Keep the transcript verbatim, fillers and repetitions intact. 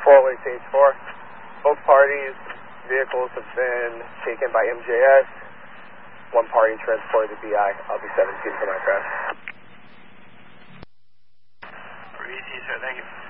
four oh eight to H four. Both parties, vehicles have been taken by M J S. One party transported to B I. I'll be seventeen for my crash. Easy, sir. Thank you.